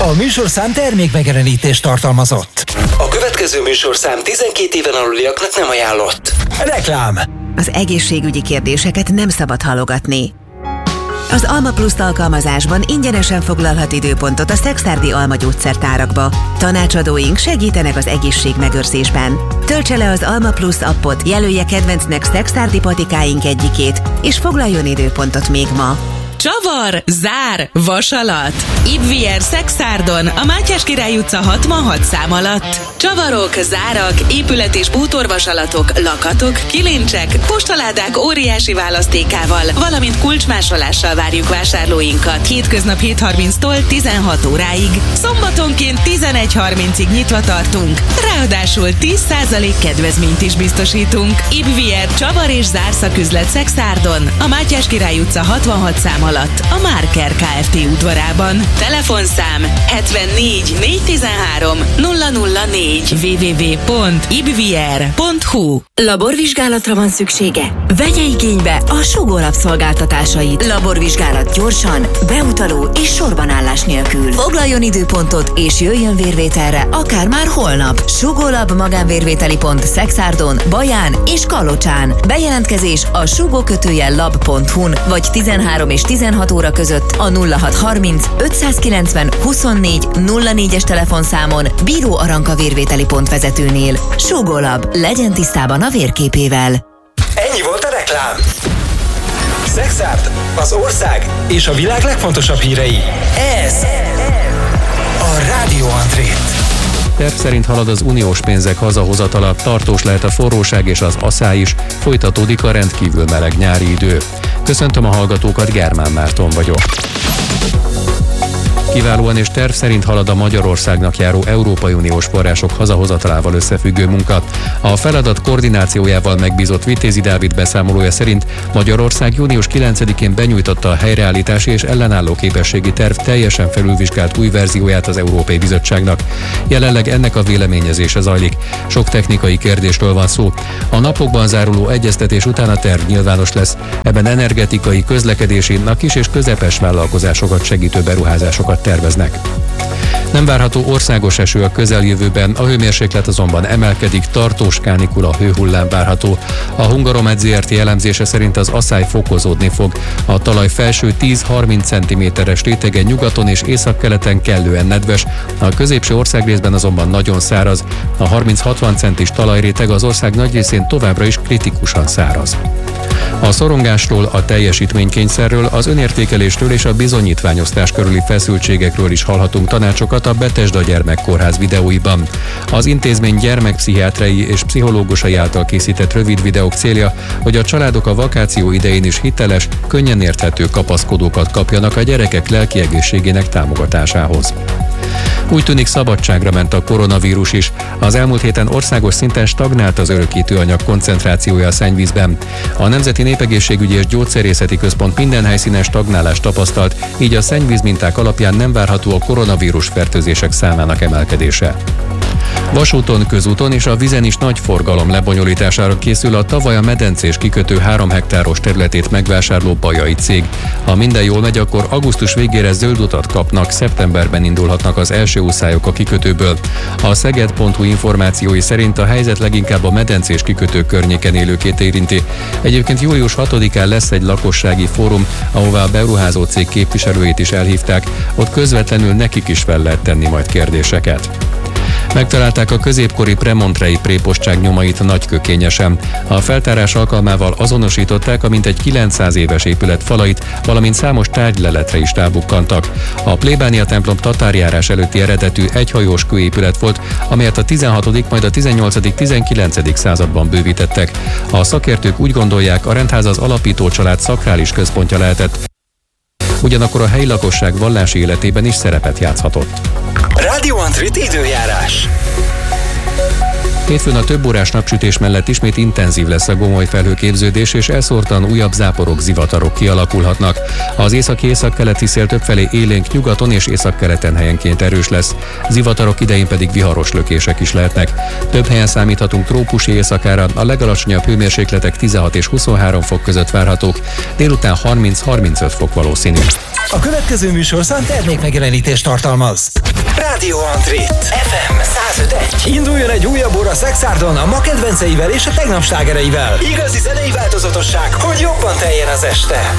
A műsorszám termékmegjelenítést tartalmazott. A következő műsorszám 12 éven aluliaknak nem ajánlott. Reklám. Az egészségügyi kérdéseket nem szabad halogatni. Az Alma Plus alkalmazásban ingyenesen foglalhat időpontot a Szekszárdi Alma gyógyszertárakba. Tanácsadóink segítenek az egészségmegőrzésben. Töltse le az Alma Plus appot, jelölje kedvencnek Szekszárdi patikáink egyikét, és foglaljon időpontot még ma. Csavar, zár, vasalat. Ibvier Szekszárdon, a Mátyás Király utca 66 szám alatt. Csavarok, zárak, épület- és bútorvasalatok, lakatok, kilincsek, postaládák óriási választékával, valamint kulcsmásolással várjuk vásárlóinkat. Hétköznap 7:30-tól 16 óráig. Szombatonként 11:30-ig nyitva tartunk. Ráadásul 10% kedvezményt is biztosítunk. Ibvier Csavar és zárszaküzlet Szekszárdon, a Mátyás Király utca 66 szám alatt, a Márker Kft. Udvarában. Telefonszám 74 413 004 www.ibvier.hu. Laborvizsgálatra van szüksége? Vegye igénybe a Sugó Lab szolgáltatásait. Laborvizsgálat gyorsan, beutaló és sorbanállás nélkül. Foglaljon időpontot és jöjjön vérvételre akár már holnap. Sugó Lab magánvérvételi pont Szekszárdon, Baján és Kalocsán. Bejelentkezés a sugó-lab.hu-n vagy 13 és 16 óra között a 0630 590 24 04-es telefonszámon Bíró Aranka vérvételi pont vezetőnél. Sugó Lab, legyen tisztában a vérképével. Ennyi volt a reklám. Szekszárd, az ország és a világ legfontosabb hírei. Ez a Rádió Andrét. Terv szerint halad az uniós pénzek hazahozatala, tartós lehet a forróság és az aszály is, folytatódik a rendkívül meleg nyári idő. Köszöntöm a hallgatókat, Germán Márton vagyok. Kiválóan és terv szerint halad a Magyarországnak járó Európai Uniós források hazahozatalával összefüggő munka. A feladat koordinációjával megbízott Vitézi Dávid beszámolója szerint Magyarország június 9-én benyújtotta a helyreállítási és ellenálló képességi terv teljesen felülvizsgált új verzióját az Európai Bizottságnak. Jelenleg ennek a véleményezése zajlik. Sok technikai kérdésről van szó. A napokban záruló egyeztetés után a terv nyilvános lesz. Ebben energetikai, közlekedési, a kis és közepes vállalkozásokat segítő beruházásokat terveznek. Nem várható országos eső a közeljövőben, a hőmérséklet azonban emelkedik, tartós kánikula, hőhullám várható. A Hungaromed Zrt. Elemzése szerint az aszály fokozódni fog. A talaj felső 10-30 cm-es rétege nyugaton és északkeleten kellően nedves, a középső országrészben azonban nagyon száraz. A 30-60 centis talajréteg az ország nagy részén továbbra is kritikusan száraz. A szorongásról, a teljesítménykényszerről, az önértékelésről és a bizonyítványosztás körüli feszültségekről is hallhatunk tanácsokat a Betesda Gyermekkórház videóiban. Az intézmény gyermekpszichiátriai és pszichológusai által készített rövid videók célja, hogy a családok a vakáció idején is hiteles, könnyen érthető kapaszkodókat kapjanak a gyerekek lelki egészségének támogatásához. Úgy tűnik, szabadságra ment a koronavírus is. Az elmúlt héten országos szinten stagnált az örökítőanyag koncentrációja a szennyvízben. A Nemzeti Népegészségügyi és Gyógyszerészeti Központ minden helyszínen stagnálást tapasztalt, így a szennyvíz minták alapján nem várható a koronavírus fertőzések számának emelkedése. Vasúton, közúton és a vízen is nagy forgalom lebonyolítására készül a tavaly a medencés kikötő 3 hektáros területét megvásárló bajai cég. Ha minden jól megy, akkor augusztus végére zöld utat kapnak, szeptemberben indulhatnak az első úszályok a kikötőből. A Szeged.hu információi szerint a helyzet leginkább a medencés kikötő környéken élőkét érinti. Egyébként július 6-án lesz egy lakossági fórum, ahová a beruházó cég képviselőit is elhívták, ott közvetlenül nekik is fel lehet tenni majd kérdéseket. Megtalálták a középkori premontrei prépostság nyomait Nagykökényesen. A feltárás alkalmával azonosították a mintegy 900 éves épület falait, valamint számos tárgyleletre is rábukkantak. A plébánia templom tatárjárás előtti eredetű egyhajós kőépület volt, amelyet a 16., majd a 18.-19. században bővítettek. A szakértők úgy gondolják, a rendház az alapító család szakrális központja lehetett. Ugyanakkor a helyi lakosság vallási életében is szerepet játszhatott. Rádió Andrét időjárás. Hétfőn a több órás napsütés mellett ismét intenzív lesz a gomoly felhőképződés, és elszórtan újabb záporok, zivatarok kialakulhatnak. Az északi-északkeleti szél többfelé élénk nyugaton és északkeleten helyenként erős lesz. Zivatarok idején pedig viharos lökések is lehetnek. Több helyen számíthatunk trópusi éjszakára, a legalacsonyabb hőmérsékletek 16 és 23 fok között várhatók, délután 30-35 fok valószínű. A következő műsorszám termékmegjelenítést tartalmaz. Rádió Antrit. FM 105.1. Induljon egy újabb óra Szexárdon a ma kedvenceivel és a tegnap slágereivel. Igazi zenei változatosság, hogy jobban teljen az este.